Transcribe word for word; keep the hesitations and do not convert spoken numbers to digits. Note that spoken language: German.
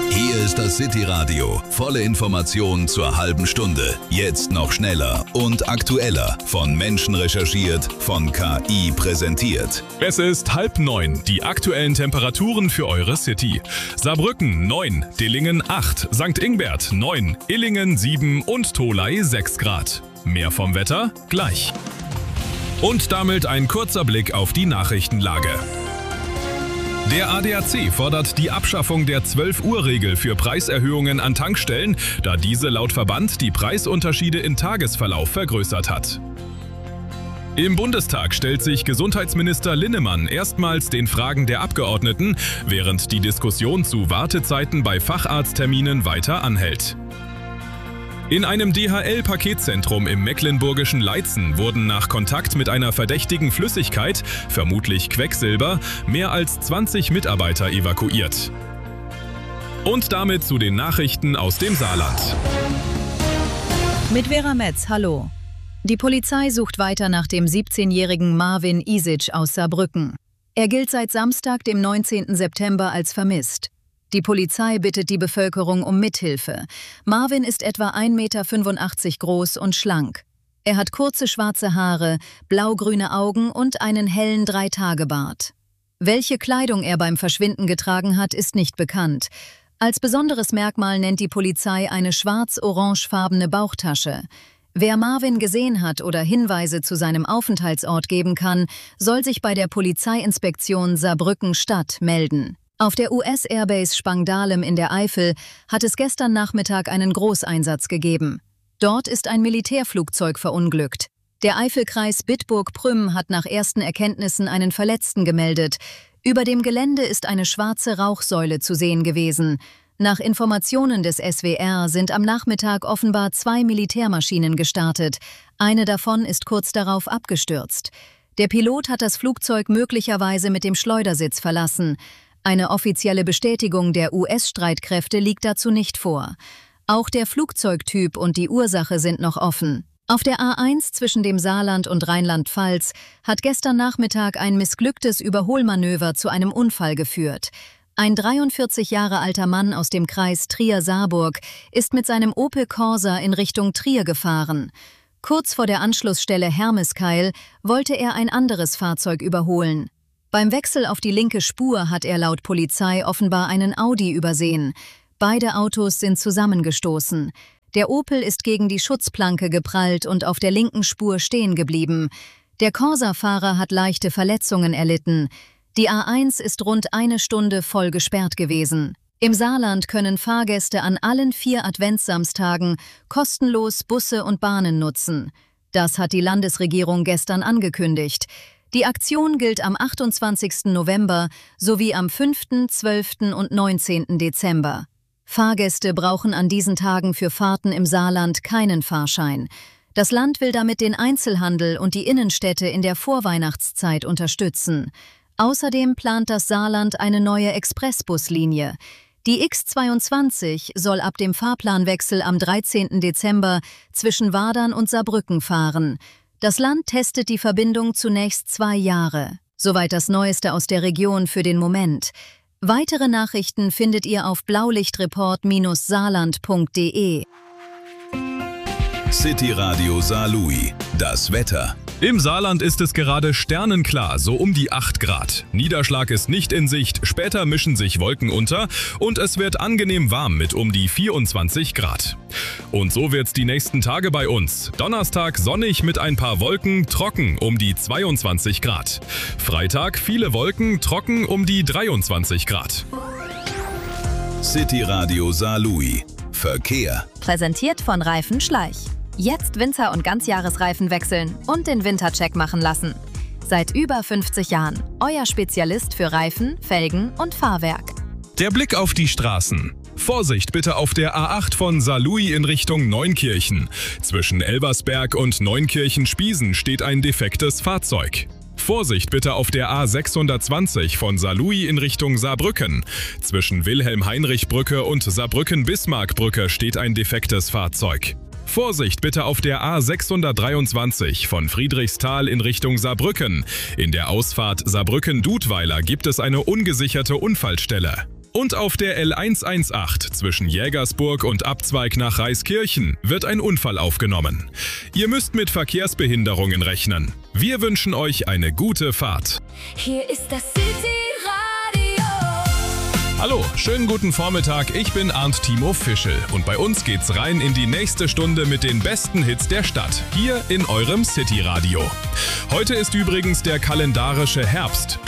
Hier ist das City Radio. Volle Informationen zur halben Stunde. Jetzt noch schneller und aktueller. Von Menschen recherchiert, von K I präsentiert. Es ist halb neun. Die aktuellen Temperaturen für eure City. Saarbrücken neun, Dillingen acht, Sankt Ingbert neun, Illingen sieben und Tholey sechs Grad. Mehr vom Wetter gleich. Und damit ein kurzer Blick auf die Nachrichtenlage. Der A D A C fordert die Abschaffung der zwölf-Uhr-Regel für Preiserhöhungen an Tankstellen, da diese laut Verband die Preisunterschiede im Tagesverlauf vergrößert hat. Im Bundestag stellt sich Gesundheitsminister Linnemann erstmals den Fragen der Abgeordneten, während die Diskussion zu Wartezeiten bei Facharztterminen weiter anhält. In einem D H L-Paketzentrum im mecklenburgischen Leitzen wurden nach Kontakt mit einer verdächtigen Flüssigkeit, vermutlich Quecksilber, mehr als zwanzig Mitarbeiter evakuiert. Und damit zu den Nachrichten aus dem Saarland. Mit Vera Metz, hallo. Die Polizei sucht weiter nach dem siebzehnjährigen Marvin Isic aus Saarbrücken. Er gilt seit Samstag, dem neunzehnten September, als vermisst. Die Polizei bittet die Bevölkerung um Mithilfe. Marvin ist etwa ein Meter fünfundachtzig groß und schlank. Er hat kurze schwarze Haare, blaugrüne Augen und einen hellen Dreitagebart. Welche Kleidung er beim Verschwinden getragen hat, ist nicht bekannt. Als besonderes Merkmal nennt die Polizei eine schwarz-orangefarbene Bauchtasche. Wer Marvin gesehen hat oder Hinweise zu seinem Aufenthaltsort geben kann, soll sich bei der Polizeiinspektion Saarbrücken-Stadt melden. Auf der U S-Airbase Spangdahlem in der Eifel hat es gestern Nachmittag einen Großeinsatz gegeben. Dort ist ein Militärflugzeug verunglückt. Der Eifelkreis Bitburg-Prüm hat nach ersten Erkenntnissen einen Verletzten gemeldet. Über dem Gelände ist eine schwarze Rauchsäule zu sehen gewesen. Nach Informationen des S W R sind am Nachmittag offenbar zwei Militärmaschinen gestartet. Eine davon ist kurz darauf abgestürzt. Der Pilot hat das Flugzeug möglicherweise mit dem Schleudersitz verlassen. Eine offizielle Bestätigung der U S-Streitkräfte liegt dazu nicht vor. Auch der Flugzeugtyp und die Ursache sind noch offen. Auf der A eins zwischen dem Saarland und Rheinland-Pfalz hat gestern Nachmittag ein missglücktes Überholmanöver zu einem Unfall geführt. Ein dreiundvierzig Jahre alter Mann aus dem Kreis Trier-Saarburg ist mit seinem Opel Corsa in Richtung Trier gefahren. Kurz vor der Anschlussstelle Hermeskeil wollte er ein anderes Fahrzeug überholen. Beim Wechsel auf die linke Spur hat er laut Polizei offenbar einen Audi übersehen. Beide Autos sind zusammengestoßen. Der Opel ist gegen die Schutzplanke geprallt und auf der linken Spur stehen geblieben. Der Corsa-Fahrer hat leichte Verletzungen erlitten. Die A eins ist rund eine Stunde voll gesperrt gewesen. Im Saarland können Fahrgäste an allen vier Adventssamstagen kostenlos Busse und Bahnen nutzen. Das hat die Landesregierung gestern angekündigt. Die Aktion gilt am achtundzwanzigsten November sowie am fünften, zwölften und neunzehnten Dezember. Fahrgäste brauchen an diesen Tagen für Fahrten im Saarland keinen Fahrschein. Das Land will damit den Einzelhandel und die Innenstädte in der Vorweihnachtszeit unterstützen. Außerdem plant das Saarland eine neue Expressbuslinie. Die X zweiundzwanzig soll ab dem Fahrplanwechsel am dreizehnten Dezember zwischen Wadern und Saarbrücken fahren. Das Land testet die Verbindung zunächst zwei Jahre. Soweit das Neueste aus der Region für den Moment. Weitere Nachrichten findet ihr auf blaulichtreport Bindestrich saarland Punkt de. City Radio Saarlouis. Das Wetter. Im Saarland ist es gerade sternenklar, so um die acht Grad. Niederschlag ist nicht in Sicht, später mischen sich Wolken unter und es wird angenehm warm mit um die vierundzwanzig Grad. Und so wird's die nächsten Tage bei uns. Donnerstag sonnig mit ein paar Wolken, trocken um die zweiundzwanzig Grad. Freitag viele Wolken, trocken um die dreiundzwanzig Grad. City Radio Saarlouis. Verkehr. Präsentiert von Reifen Schleich. Jetzt Winter- und Ganzjahresreifen wechseln und den Wintercheck machen lassen. Seit über fünfzig Jahren euer Spezialist für Reifen, Felgen und Fahrwerk. Der Blick auf die Straßen. Vorsicht bitte auf der A acht von Saarlouis in Richtung Neunkirchen. Zwischen Elversberg und Neunkirchen-Spiesen steht ein defektes Fahrzeug. Vorsicht bitte auf der A sechshundertzwanzig von Saarlouis in Richtung Saarbrücken. Zwischen Wilhelm-Heinrich-Brücke und Saarbrücken-Bismarck-Brücke steht ein defektes Fahrzeug. Vorsicht bitte auf der A sechshundertdreiundzwanzig von Friedrichsthal in Richtung Saarbrücken. In der Ausfahrt Saarbrücken-Dudweiler gibt es eine ungesicherte Unfallstelle. Und auf der L hundertzachtzehn zwischen Jägersburg und Abzweig nach Reiskirchen wird ein Unfall aufgenommen. Ihr müsst mit Verkehrsbehinderungen rechnen. Wir wünschen euch eine gute Fahrt. Hier ist das City-Radio. Hallo, schönen guten Vormittag, ich bin Arndt Timo Fischel und bei uns geht's rein in die nächste Stunde mit den besten Hits der Stadt, hier in eurem City-Radio. Heute ist übrigens der kalendarische Herbst.